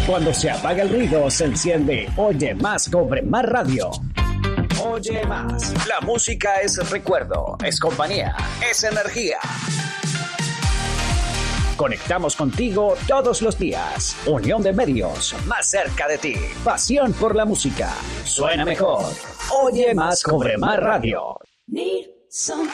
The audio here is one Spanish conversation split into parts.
Cuando se apaga el ruido, se enciende Oye Más, Cobre Más Radio. Oye Más. La música es recuerdo, es compañía, es energía. Conectamos contigo todos los días. Unión de medios, más cerca de ti. Pasión por la música. Suena mejor. Oye Más, Cobre Más Radio. Need somebody.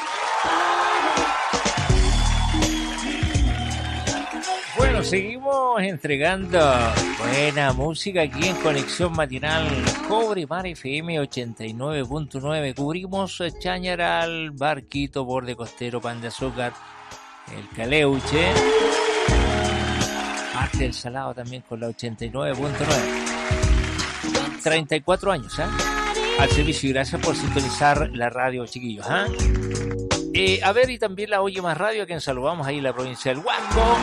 Bueno, seguimos entregando buena música aquí en Conexión Matinal Cobre Mar FM 89.9. Cubrimos Chañaral, Barquito, Borde Costero, Pan de Azúcar, el Caleuche, parte del Salado también con la 89.9. 34 años, al servicio y gracias por sintonizar la radio, chiquillos. A ver, y también la Oye Más Radio, a quien saludamos ahí en la provincia del Huasco.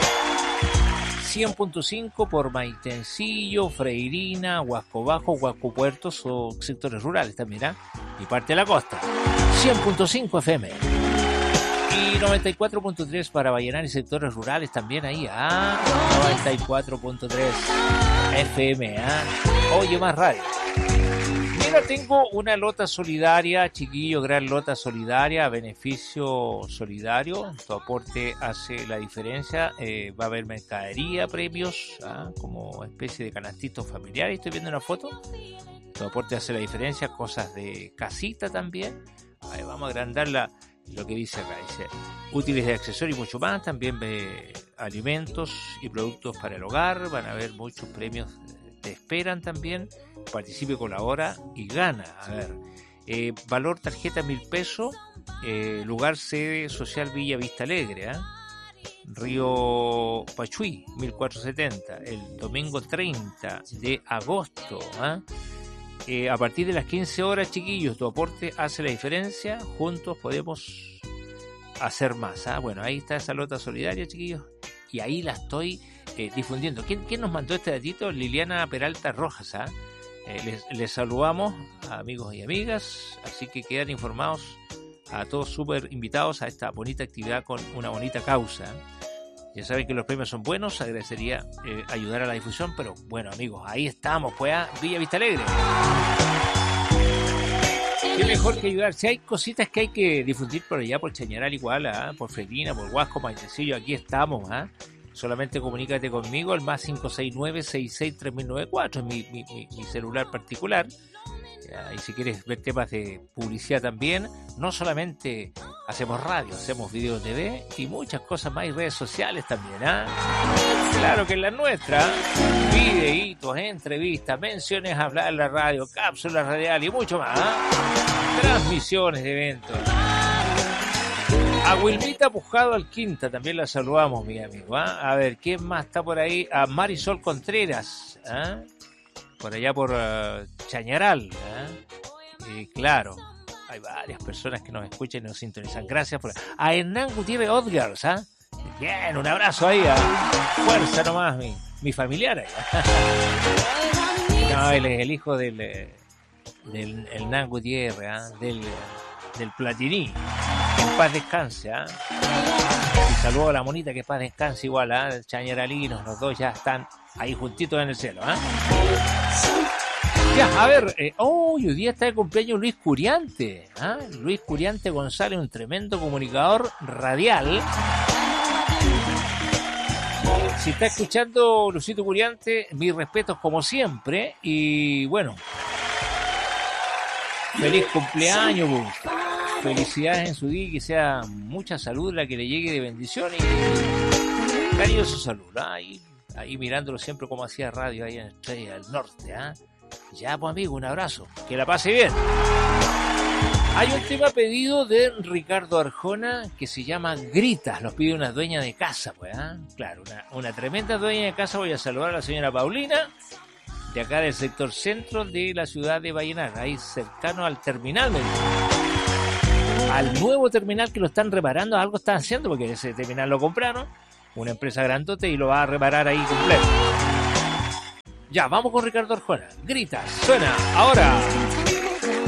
100.5 por Maitencillo, Freirina, Huasco Bajo, Huasco Puertos o sectores rurales también, y parte de la costa. 100.5 FM. Y 94.3 para Vallenar y sectores rurales también ahí, 94.3 FM, Oye Más Radio. Mira, tengo una lota solidaria, chiquillo, gran lota solidaria, beneficio solidario. Tu aporte hace la diferencia. Va a haber mercadería, premios, como especie de canastitos familiares. Estoy viendo una foto. Tu aporte hace la diferencia, cosas de casita también. Ahí vamos a agrandar lo que dice acá. Dice, útiles de accesorios y mucho más. También alimentos y productos para el hogar. Van a haber muchos premios. Te esperan también. Participe, colabora y gana. A ver, valor tarjeta 1.000 pesos, lugar sede social Villa Vista Alegre, Río Pachuí 1470, el domingo 30 de agosto, a partir de las 15 horas, chiquillos. Tu aporte hace la diferencia, juntos podemos hacer más. Bueno, ahí está esa lota solidaria, chiquillos, y ahí la estoy difundiendo. ¿Quién nos mandó este datito? Liliana Peralta Rojas. Les saludamos, amigos y amigas, así que quedan informados a todos súper invitados a esta bonita actividad con una bonita causa. Ya saben que los premios son buenos, agradecería ayudar a la difusión, pero bueno, amigos, ahí estamos, pues, Villa Vista Alegre. Qué mejor que ayudar. Si hay cositas que hay que difundir por allá, por Chañaral igual, por Freirina, por Huasco, Maitecillo, aquí estamos, Solamente comunícate conmigo al más 569-663094, es mi celular particular. Y si quieres ver temas de publicidad también, no solamente hacemos radio, hacemos video TV y muchas cosas más, y redes sociales también, Claro que es la nuestra. Videitos, entrevistas, menciones a hablar en la radio, cápsulas radiales y mucho más, Transmisiones de eventos. A Wilmita Pujado Alquinta también la saludamos, mi amigo. A ver, ¿quién más está por ahí? A Marisol Contreras, por allá por Chañaral. Y claro, hay varias personas que nos escuchan y nos sintonizan. Gracias por... A Hernán Gutiérrez Odgars, Bien, un abrazo ahí. Fuerza nomás, mi familiar ahí. No, él es el hijo del Hernán Gutiérrez, del Platiní. Que en paz descanse, Y saludo a la monita, que en paz descanse igual, Chañaralinos, los dos ya están ahí juntitos en el cielo, Ya, a ver, hoy día está de cumpleaños Luis Curiante, Luis Curiante González, un tremendo comunicador radial. Si está escuchando Luisito Curiante, mis respetos como siempre, y bueno, feliz cumpleaños, felicidades en su día, que sea mucha salud la que le llegue de bendición y cariñoso salud, ahí mirándolo siempre como hacía radio ahí en Estrella del Norte, Ya, pues, amigo, un abrazo, que la pase bien. Hay un tema pedido de Ricardo Arjona que se llama Gritas, los pide una dueña de casa, pues, Claro, una tremenda dueña de casa. Voy a saludar a la señora Paulina, de acá del sector centro de la ciudad de Vallenar, ahí cercano al terminal, al nuevo terminal que lo están reparando. Algo están haciendo porque ese terminal lo compraron una empresa grandote y lo va a reparar ahí completo. Ya, vamos con Ricardo Arjona. Gritas, suena ahora.